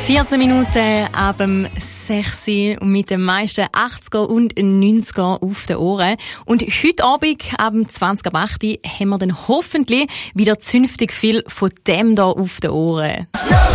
14 Minuten ab dem 6 Uhr und mit den meisten 80er und 90er auf den Ohren. Und heute Abend, ab dem 20 ab 8 Uhr, haben wir dann hoffentlich wieder zünftig viel von dem da auf den Ohren.